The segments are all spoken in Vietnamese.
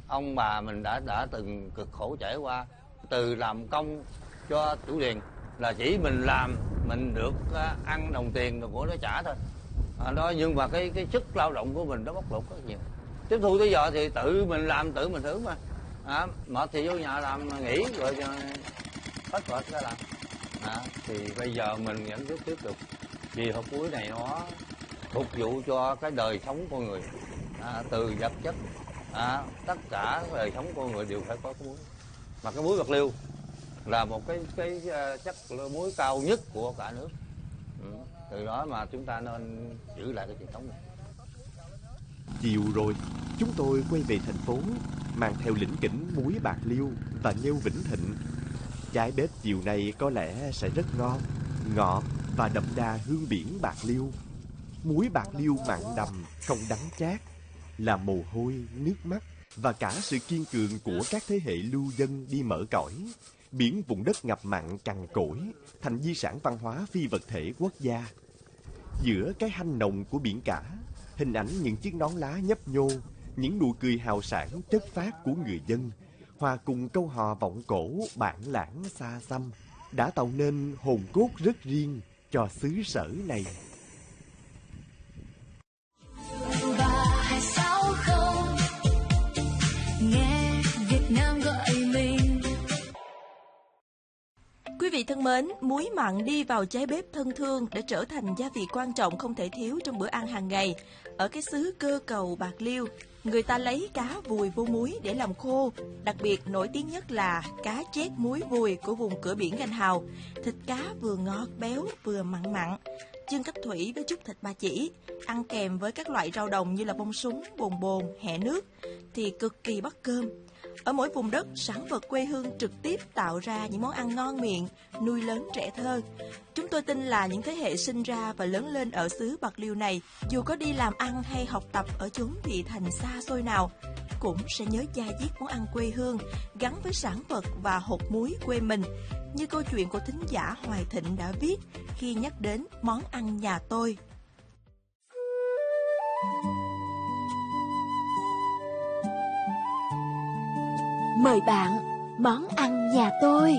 ông bà mình đã từng cực khổ trải qua, từ làm công cho chủ điền là chỉ mình làm mình được ăn đồng tiền rồi của nó trả thôi. Đó, nhưng mà cái sức lao động của mình nó bóc lột rất nhiều. Tiếp thu tới giờ thì tự mình làm tự mình thưởng mà. Mệt thì vô nhà làm nghỉ rồi hết mệt ra làm. Thì bây giờ mình vẫn tiếp tục vì hộp muối này nó phục vụ cho cái đời sống con người, từ vật chất, tất cả đời sống con người đều phải có cái muối. Mà cái muối bạc liêu là một cái chất muối cao nhất của cả nước. Từ đó mà chúng ta nên giữ lại cái truyền thống này. Chiều rồi, chúng tôi quay về thành phố, mang theo lỉnh kỉnh muối bạc liêu và nghêu Vĩnh Thịnh. Trái bếp chiều nay có lẽ sẽ rất ngon, ngọt và đậm đà hương biển bạc liêu. Muối bạc liêu mặn đầm, không đắng chát, là mồ hôi, nước mắt và cả sự kiên cường của các thế hệ lưu dân đi mở cõi, biến vùng đất ngập mặn cằn cỗi thành di sản văn hóa phi vật thể quốc gia. Giữa cái hanh nồng của biển cả, hình ảnh những chiếc nón lá nhấp nhô, những nụ cười hào sảng chất phác của người dân, hòa cùng câu hò vọng cổ bản lãng xa xăm, đã tạo nên hồn cốt rất riêng cho xứ sở này. Quý vị thân mến, muối mặn đi vào trái bếp thân thương đã trở thành gia vị quan trọng không thể thiếu trong bữa ăn hàng ngày. Ở cái xứ cơ cầu Bạc Liêu, người ta lấy cá vùi vô muối để làm khô. Đặc biệt nổi tiếng nhất là cá chét muối vùi của vùng cửa biển Gành Hào. Thịt cá vừa ngọt béo vừa mặn mặn, chưng cách thủy với chút thịt ba chỉ, ăn kèm với các loại rau đồng như là bông súng, bồn bồn, hẹ nước thì cực kỳ bắt cơm. Ở mỗi vùng đất, sản vật quê hương trực tiếp tạo ra những món ăn ngon miệng, nuôi lớn trẻ thơ. Chúng tôi tin là những thế hệ sinh ra và lớn lên ở xứ Bạc Liêu này, dù có đi làm ăn hay học tập ở chốn thị thành xa xôi nào, cũng sẽ nhớ da diết món ăn quê hương gắn với sản vật và hột muối quê mình, như câu chuyện của thính giả Hoài Thịnh đã viết khi nhắc đến món ăn nhà tôi. Mời bạn, món ăn nhà tôi.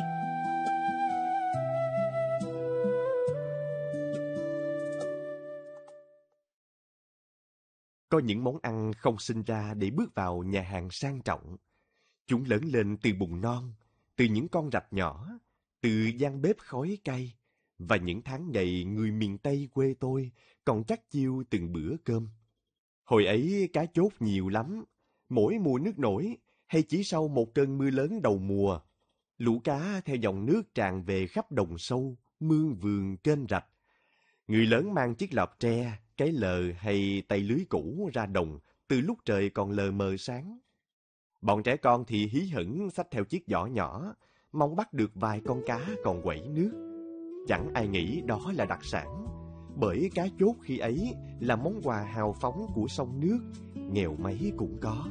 Có những món ăn không sinh ra để bước vào nhà hàng sang trọng. Chúng lớn lên từ bùn non, từ những con rạch nhỏ, từ gian bếp khói cay, và những tháng ngày người miền Tây quê tôi còn chắc chiêu từng bữa cơm. Hồi ấy cá chốt nhiều lắm, mỗi mùa nước nổi, hay chỉ sau một cơn mưa lớn đầu mùa, lũ cá theo dòng nước tràn về khắp đồng sâu, mương vườn, kênh rạch. Người lớn mang chiếc lọp tre, cái lờ hay tay lưới cũ ra đồng từ lúc trời còn lờ mờ sáng. Bọn trẻ con thì hí hửng xách theo chiếc giỏ nhỏ, mong bắt được vài con cá còn quẩy nước. Chẳng ai nghĩ đó là đặc sản, bởi cá chốt khi ấy là món quà hào phóng của sông nước, nghèo mấy cũng có.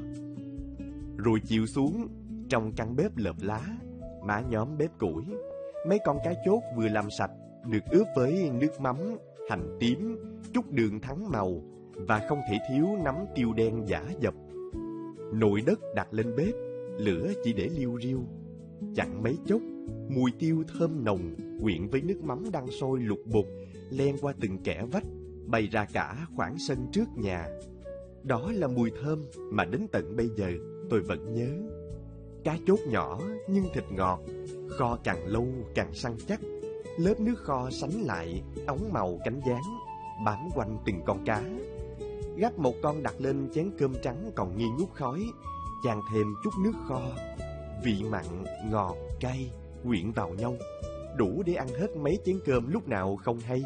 Rồi chiều xuống, trong căn bếp lợp lá, má nhóm bếp củi, mấy con cá chốt vừa làm sạch, được ướp với nước mắm, hành tím, chút đường thắng màu, và không thể thiếu nắm tiêu đen giả dập. Nồi đất đặt lên bếp, lửa chỉ để liu riu. Chẳng mấy chốc, mùi tiêu thơm nồng quyện với nước mắm đang sôi lục bục len qua từng kẽ vách, bay ra cả khoảng sân trước nhà. Đó là mùi thơm mà đến tận bây giờ tôi vẫn nhớ. Cá chốt nhỏ nhưng thịt ngọt, kho càng lâu càng săn chắc. Lớp nước kho sánh lại, óng màu cánh gián, bám quanh từng con cá. Gắp một con đặt lên chén cơm trắng còn nghi ngút khói, chan thêm chút nước kho. Vị mặn, ngọt, cay quyện vào nhau, đủ để ăn hết mấy chén cơm lúc nào không hay.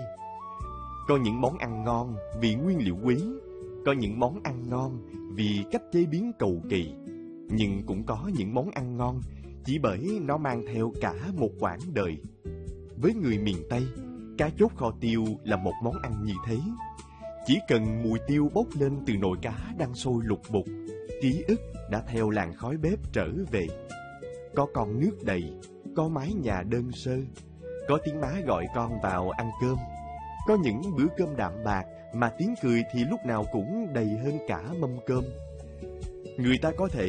Có những món ăn ngon vì nguyên liệu quý, có những món ăn ngon vì cách chế biến cầu kỳ, nhưng cũng có những món ăn ngon chỉ bởi nó mang theo cả một quãng đời. Với người miền Tây, cá chốt kho tiêu là một món ăn như thế. Chỉ cần mùi tiêu bốc lên từ nồi cá đang sôi lục bục, ký ức đã theo làn khói bếp trở về. Có con nước đầy, có mái nhà đơn sơ, có tiếng má gọi con vào ăn cơm. Có những bữa cơm đạm bạc mà tiếng cười thì lúc nào cũng đầy hơn cả mâm cơm. Người ta có thể